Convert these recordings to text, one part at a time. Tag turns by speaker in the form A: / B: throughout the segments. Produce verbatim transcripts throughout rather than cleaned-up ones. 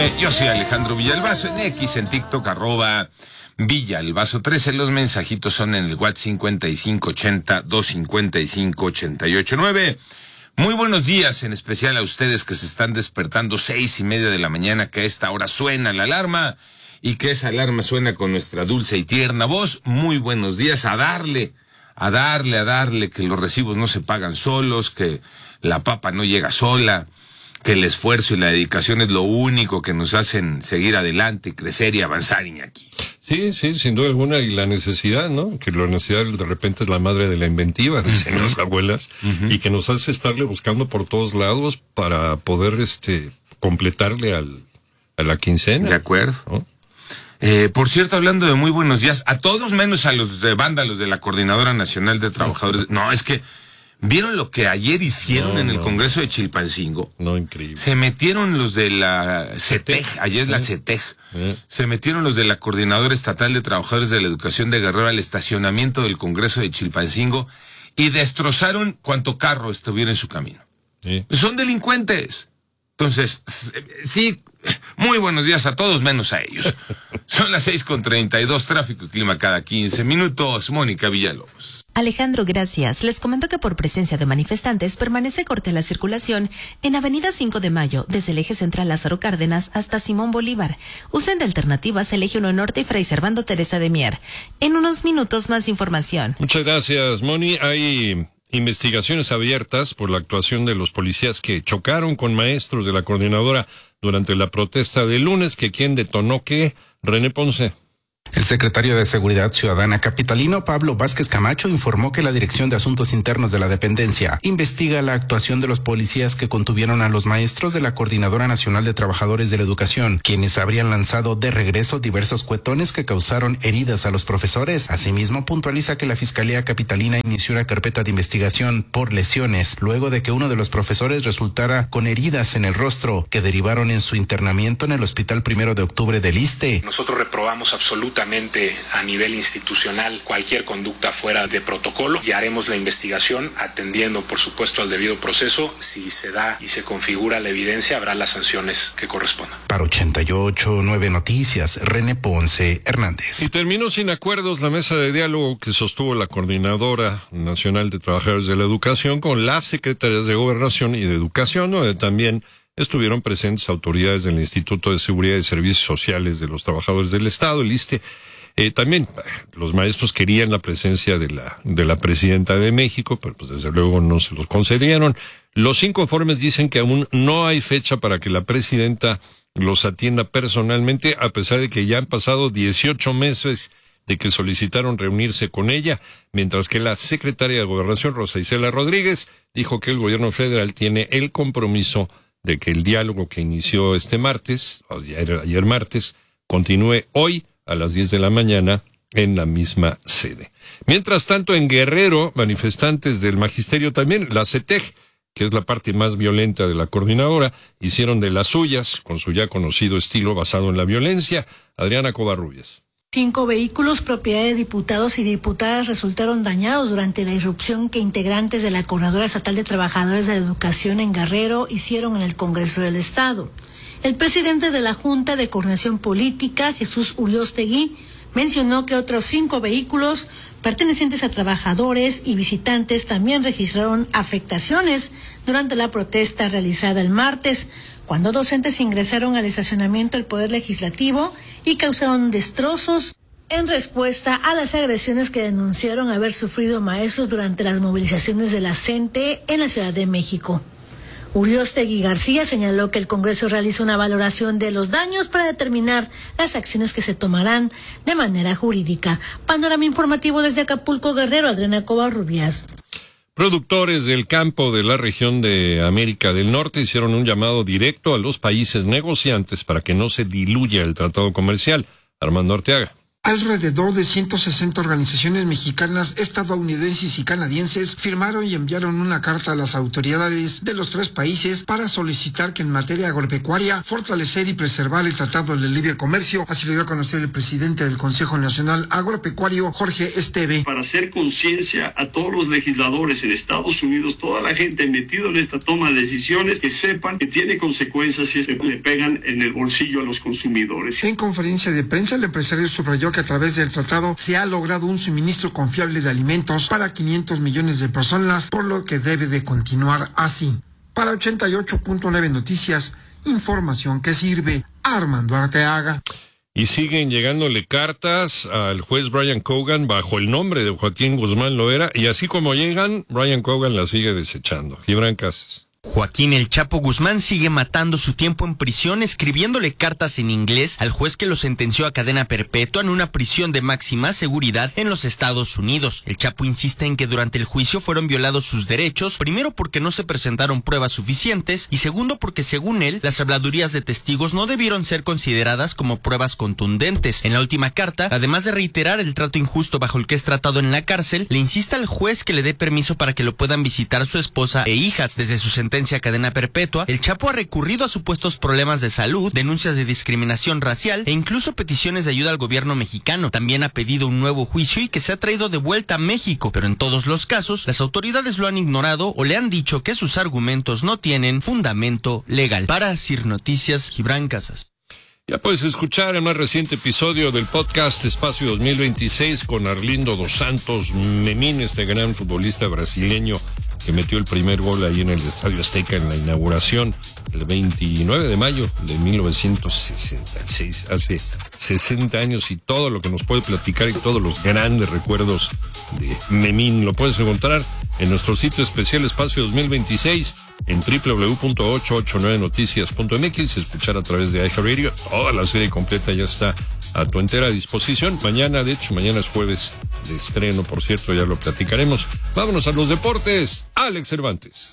A: M. Yo soy Alejandro Villalbazo, en X, en TikTok, arroba Villalbazo trece. Los mensajitos son en el WhatsApp cincuenta y cinco ochenta, doscientos cincuenta y cinco, ochenta y ocho nueve. Muy buenos días, en especial a ustedes que se están despertando seis y media de la mañana, que a esta hora suena la alarma, y que esa alarma suena con nuestra dulce y tierna voz. Muy buenos días, a darle, a darle, a darle, que los recibos no se pagan solos, que la papa no llega sola, que el esfuerzo y la dedicación es lo único que nos hacen seguir adelante, crecer y avanzar, Iñaki.
B: Sí, sí, sin duda alguna, y la necesidad, ¿no? Que la necesidad de repente es la madre de la inventiva, dicen uh-huh. las abuelas, uh-huh. y que nos hace estarle buscando por todos lados para poder este completarle al a la quincena.
A: De acuerdo. ¿No? Eh, por cierto, hablando de muy buenos días, a todos menos a los de vándalos de la Coordinadora Nacional de Trabajadores. No, es que ¿vieron lo que ayer hicieron no, en el no. Congreso de Chilpancingo?
B: No, increíble.
A: Se metieron los de la CETEG, ayer es la CETEG, ¿Eh? se metieron los de la Coordinadora Estatal de Trabajadores de la Educación de Guerrero al estacionamiento del Congreso de Chilpancingo y destrozaron cuanto carro estuviera en su camino. ¿Sí? Son delincuentes. Entonces, sí, muy buenos días a todos menos a ellos. Son las seis con treinta y dos, tráfico y clima cada quince minutos. Mónica Villalobos.
C: Alejandro, gracias. Les comento que por presencia de manifestantes permanece corte la circulación en Avenida cinco de Mayo, desde el eje central Lázaro Cárdenas hasta Simón Bolívar. Usen de alternativas el eje uno Norte y Fray Servando Teresa de Mier. En unos minutos más información.
B: Muchas gracias, Moni. Hay investigaciones abiertas por la actuación de los policías que chocaron con maestros de la coordinadora durante la protesta del lunes. Que quien detonó que René Ponce.
D: El secretario de Seguridad Ciudadana capitalino, Pablo Vázquez Camacho, informó que la Dirección de Asuntos Internos de la dependencia investiga la actuación de los policías que contuvieron a los maestros de la Coordinadora Nacional de Trabajadores de la Educación, quienes habrían lanzado de regreso diversos cuetones que causaron heridas a los profesores. Asimismo, puntualiza que la Fiscalía Capitalina inició una carpeta de investigación por lesiones, luego de que uno de los profesores resultara con heridas en el rostro, que derivaron en su internamiento en el Hospital Primero de Octubre del ISSSTE.
E: Nosotros reprobamos absolutamente a nivel institucional cualquier conducta fuera de protocolo y haremos la investigación atendiendo, por supuesto, al debido proceso. Si se da y se configura la evidencia, habrá las sanciones que correspondan.
D: Para ochenta y ocho nueve Noticias, René Ponce Hernández.
B: Y terminó sin acuerdos la mesa de diálogo que sostuvo la Coordinadora Nacional de Trabajadores de la Educación con las secretarias de Gobernación y de Educación, donde también estuvieron presentes autoridades del Instituto de Seguridad y Servicios Sociales de los Trabajadores del Estado, el ISSSTE. Eh, también los maestros querían la presencia de la de la presidenta de México, pero pues desde luego no se los concedieron. Los cinco informes dicen que aún no hay fecha para que la presidenta los atienda personalmente, a pesar de que ya han pasado dieciocho meses de que solicitaron reunirse con ella, mientras que la secretaria de Gobernación, Rosa Isela Rodríguez, dijo que el gobierno federal tiene el compromiso de que el diálogo que inició este martes, ayer, ayer martes, continúe hoy a las diez de la mañana en la misma sede. Mientras tanto, en Guerrero, manifestantes del magisterio también, la CETEG, que es la parte más violenta de la coordinadora, hicieron de las suyas, con su ya conocido estilo basado en la violencia. Adriana Covarrubias.
F: Cinco vehículos propiedad de diputados y diputadas resultaron dañados durante la irrupción que integrantes de la Coordinadora Estatal de Trabajadores de la Educación en Guerrero hicieron en el Congreso del Estado. El presidente de la Junta de Coordinación Política, Jesús Uriostegui, mencionó que otros cinco vehículos pertenecientes a trabajadores y visitantes también registraron afectaciones durante la protesta realizada el martes, cuando docentes ingresaron al estacionamiento del Poder Legislativo y causaron destrozos en respuesta a las agresiones que denunciaron haber sufrido maestros durante las movilizaciones de la CENTE en la Ciudad de México. Uriostegui García señaló que el Congreso realiza una valoración de los daños para determinar las acciones que se tomarán de manera jurídica. Panorama informativo desde Acapulco, Guerrero, Adriana Covarrubias.
B: Productores del campo de la región de América del Norte hicieron un llamado directo a los países negociantes para que no se diluya el tratado comercial. Armando Arteaga.
G: Alrededor de ciento sesenta organizaciones mexicanas, estadounidenses y canadienses firmaron y enviaron una carta a las autoridades de los tres países para solicitar que en materia agropecuaria fortalecer y preservar el Tratado de Libre Comercio. Así lo dio a conocer el presidente del Consejo Nacional Agropecuario, Jorge Esteve.
H: Para hacer conciencia a todos los legisladores en Estados Unidos, toda la gente metida en esta toma de decisiones, que sepan que tiene consecuencias si es que le pegan en el bolsillo a los consumidores.
G: En conferencia de prensa, el empresario subrayó que a través del tratado se ha logrado un suministro confiable de alimentos para quinientos millones de personas, por lo que debe de continuar así. Para ochenta y ocho punto nueve Noticias, información que sirve. Armando Arteaga.
B: Y siguen llegándole cartas al juez Brian Cogan bajo el nombre de Joaquín Guzmán Loera, y así como llegan, Brian Cogan las sigue desechando. Gibran Casas.
I: Joaquín El Chapo Guzmán sigue matando su tiempo en prisión escribiéndole cartas en inglés al juez que lo sentenció a cadena perpetua en una prisión de máxima seguridad en los Estados Unidos. El Chapo insiste en que durante el juicio fueron violados sus derechos, primero porque no se presentaron pruebas suficientes y segundo porque según él, las habladurías de testigos no debieron ser consideradas como pruebas contundentes. En la última carta, además de reiterar el trato injusto bajo el que es tratado en la cárcel, le insiste al juez que le dé permiso para que lo puedan visitar su esposa e hijas. Desde su sentencia a cadena perpetua, el Chapo ha recurrido a supuestos problemas de salud, denuncias de discriminación racial e incluso peticiones de ayuda al gobierno mexicano. También ha pedido un nuevo juicio y que sea traído de vuelta a México, pero en todos los casos, las autoridades lo han ignorado o le han dicho que sus argumentos no tienen fundamento legal. Para Sir Noticias, Gibran Casas.
B: Ya puedes escuchar el más reciente episodio del podcast Espacio dos mil veintiséis con Arlindo dos Santos Memín, este gran futbolista brasileño que metió el primer gol ahí en el Estadio Azteca en la inauguración el veintinueve de mayo de mil novecientos sesenta y seis, hace sesenta años, y todo lo que nos puede platicar y todos los grandes recuerdos de Memín lo puedes encontrar en nuestro sitio especial Espacio dos mil veintiséis en doble u doble u doble u punto ochocientos ochenta y nueve noticias punto m x, escuchar a través de iHeartRadio. Toda la serie completa ya está a tu entera disposición. Mañana, de hecho, mañana es jueves de estreno, por cierto, ya lo platicaremos. Vámonos a los deportes. Alex Cervantes.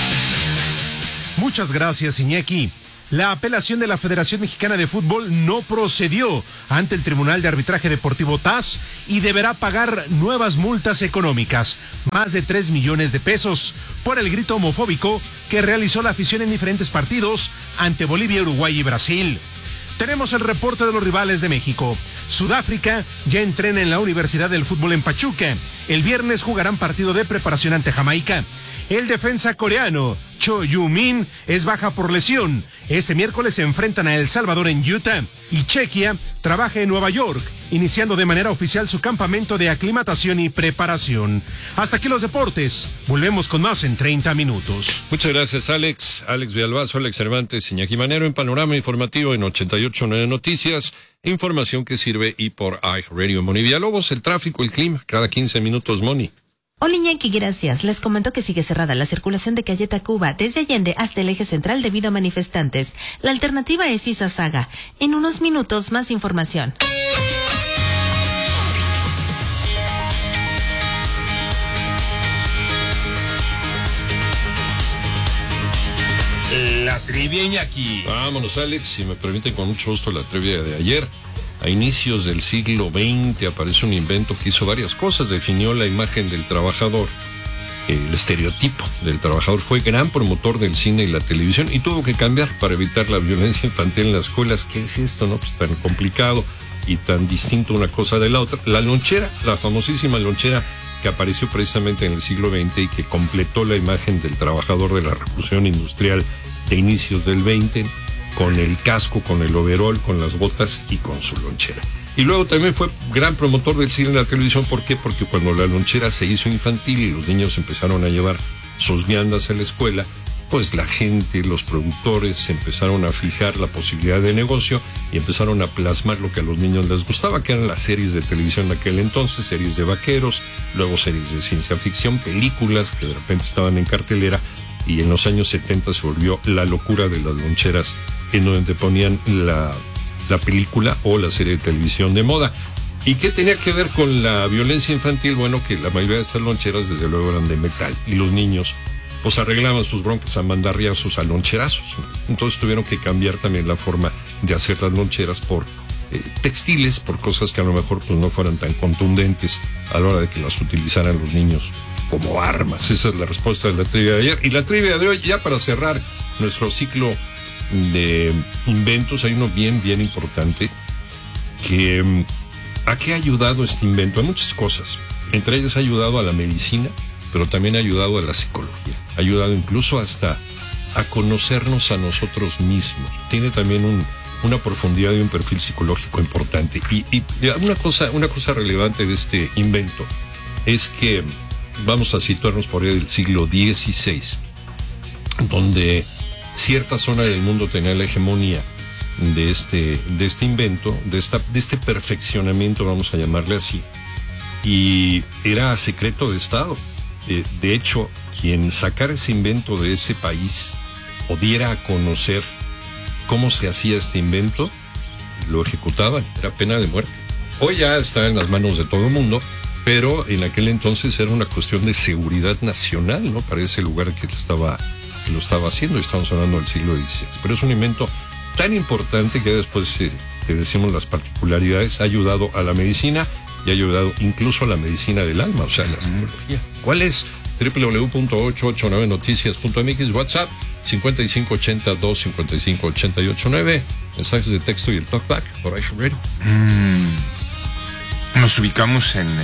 J: Muchas gracias, Iñaki. La apelación de la Federación Mexicana de Fútbol no procedió ante el Tribunal de Arbitraje Deportivo T A S y deberá pagar nuevas multas económicas, más de tres millones de pesos, por el grito homofóbico que realizó la afición en diferentes partidos ante Bolivia, Uruguay y Brasil. Tenemos el reporte de los rivales de México. Sudáfrica ya entrena en la Universidad del Fútbol en Pachuca. El viernes jugarán partido de preparación ante Jamaica. El defensa coreano Cho Yu-min es baja por lesión. Este miércoles se enfrentan a El Salvador en Utah. Y Chequia trabaja en Nueva York, iniciando de manera oficial su campamento de aclimatación y preparación. Hasta aquí los deportes. Volvemos con más en treinta minutos.
B: Muchas gracias, Alex. Alex Villalbazo, Alex Cervantes, Iñaki Manero en Panorama Informativo en ochenta y ocho punto nueve Noticias. Información que sirve y por iHeartRadio. Moni Villalobos, el tráfico, el clima, cada quince minutos, Moni.
C: Hola Iñaki, gracias. Les comento que sigue cerrada la circulación de calle Tacuba desde Allende hasta el eje central debido a manifestantes. La alternativa es Izazaga. En unos minutos más información.
A: La trivia, Iñaki.
B: Vámonos, Alex, si me permiten, con mucho gusto, la trivia de ayer. A inicios del siglo veinte aparece un invento que hizo varias cosas, definió la imagen del trabajador. El estereotipo del trabajador, fue gran promotor del cine y la televisión y tuvo que cambiar para evitar la violencia infantil en las escuelas. ¿Qué es esto, no? Pues tan complicado y tan distinto una cosa de la otra. La lonchera, la famosísima lonchera que apareció precisamente en el siglo veinte y que completó la imagen del trabajador de la revolución industrial de inicios del veinte, con el casco, con el overol, con las botas y con su lonchera. Y luego también fue gran promotor del cine y la televisión. ¿Por qué? Porque cuando la lonchera se hizo infantil y los niños empezaron a llevar sus viandas a la escuela, pues la gente, los productores empezaron a fijar la posibilidad de negocio y empezaron a plasmar lo que a los niños les gustaba, que eran las series de televisión de aquel entonces, series de vaqueros, luego series de ciencia ficción, películas que de repente estaban en cartelera, y en los años setenta se volvió la locura de las loncheras, en donde ponían la, la película o la serie de televisión de moda. ¿Y qué tenía que ver con la violencia infantil? Bueno, que la mayoría de estas loncheras desde luego eran de metal y los niños pues arreglaban sus broncas a mandarriazos, a loncherazos. Entonces tuvieron que cambiar también la forma de hacer las loncheras por eh, textiles por cosas que a lo mejor pues no fueran tan contundentes a la hora de que las utilizaran los niños como armas. Esa es la respuesta de la trivia de ayer. Y la trivia de hoy, ya para cerrar nuestro ciclo de inventos, hay uno bien, bien importante que ¿a qué ha ayudado este invento? A muchas cosas. Entre ellas ha ayudado a la medicina, pero también ha ayudado a la psicología. Ha ayudado incluso hasta a conocernos a nosotros mismos. Tiene también un, una profundidad y un perfil psicológico importante. Y, y una cosa, una cosa relevante de este invento es que vamos a situarnos por ahí del siglo dieciséis, donde cierta zona del mundo tenía la hegemonía de este, de este invento, de, esta, de este perfeccionamiento, vamos a llamarle así, y era secreto de Estado. Eh, de hecho, quien sacara ese invento de ese país o diera a conocer cómo se hacía este invento, lo ejecutaban, era pena de muerte. Hoy ya está en las manos de todo el mundo, pero en aquel entonces era una cuestión de seguridad nacional, ¿no? Para ese lugar que estaba, que lo estaba haciendo. Estamos hablando del siglo dieciséis, pero es un invento tan importante que después eh, te decimos las particularidades. Ha ayudado a la medicina y ha ayudado incluso a la medicina del alma, o sea, a la psicología. ¿Cuál es? doble u doble u doble u punto ochocientos ochenta y nueve noticias punto m x, WhatsApp cincuenta y cinco ochenta dos cincuenta y cinco ochenta y ocho nueve, mensajes de texto y el talkback por ahí, ready.
A: Mm, nos ubicamos en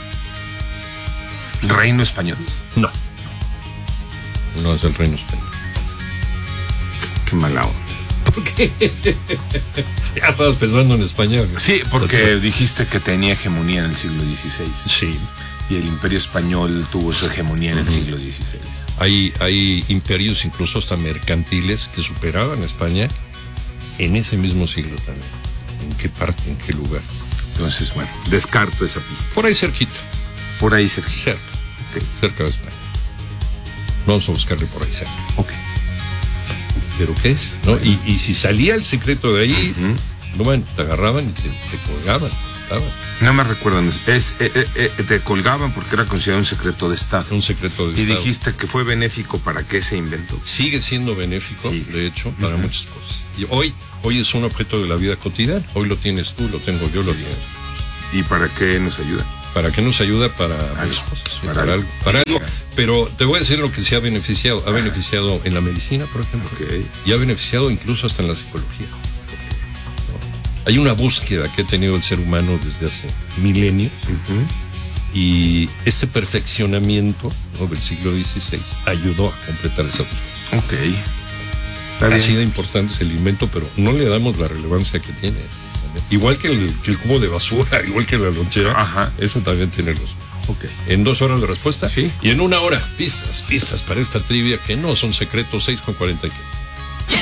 A: el Reino Español.
B: No, no es el Reino Español.
A: Qué mala onda.
B: ¿Por qué? Ya estabas pensando en España.
A: Sí, porque dijiste que tenía hegemonía en el siglo dieciséis.
B: Sí.
A: Y el Imperio Español tuvo su hegemonía en el uh-huh. siglo dieciséis.
B: Hay, hay imperios incluso hasta mercantiles que superaban a España en ese mismo siglo también. ¿En qué parte, en qué lugar?
A: Entonces, bueno, descarto esa pista.
B: Por ahí cerquita.
A: Por ahí cerca.
B: Cerca. Okay. Cerca de España. Vamos a buscarle por ahí cerca.
A: Ok.
B: ¿Pero qué es? ¿No? Y, y si salía el secreto de ahí, uh-huh. no, bueno, te agarraban y te, te colgaban.
A: No me recuerdan, es, eh, eh, te colgaban porque era considerado un secreto de Estado.
B: Un secreto de
A: y
B: Estado.
A: Y dijiste que fue benéfico para qué se inventó.
B: Sigue siendo benéfico, sí. de hecho, para uh-huh. muchas cosas. Y hoy, hoy es un objeto de la vida cotidiana. Hoy lo tienes tú, lo tengo yo, lo tienes.
A: ¿Y para qué nos ayuda?
B: ¿Para qué nos ayuda? Para muchas cosas. Sí, para, para algo. Para algo. Pero te voy a decir lo que se ha beneficiado. Ha beneficiado en la medicina, por ejemplo.
A: Okay.
B: Y ha beneficiado incluso hasta en la psicología. Hay una búsqueda que ha tenido el ser humano desde hace milenios, uh-huh. y este perfeccionamiento, ¿no?, del siglo dieciséis ayudó a completar esa búsqueda.
A: Ok.
B: Está Así bien. de importante es el invento, pero no le damos la relevancia que tiene. Igual que el, que el cubo de basura, igual que la lonchera,
A: Ajá.
B: eso también tiene los.
A: Okay.
B: En dos horas de respuesta,
A: sí.
B: Y en una hora, pistas, pistas para esta trivia que no son secretos. Seis con cuarenta y